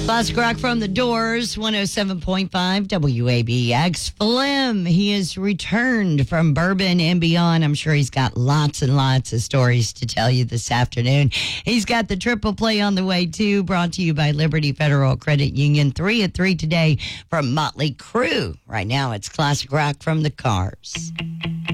Classic rock from the Doors, 107.5 WABX. Flem, he has returned from Bourbon and beyond. I'm sure he's got lots and lots of stories to tell you this afternoon. He's got the triple play on the way, too, brought to you by Liberty Federal Credit Union. 3 at 3 today from Motley Crue. Right now, it's classic rock from the Cars.